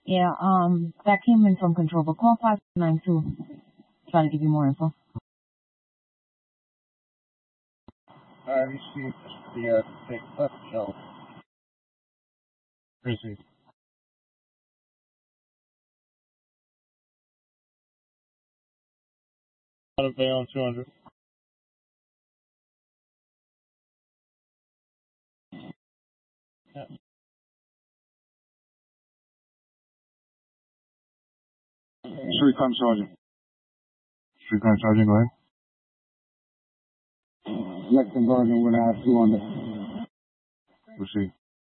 Yeah, that came in from control, but call 592. Try to give you more info. I received the big left show. Received. Out of Bay on 200. Yeah. Streetcar Sergeant. Streetcar Sergeant, go ahead. Lexington Bergen, we're going to have 200. Proceed.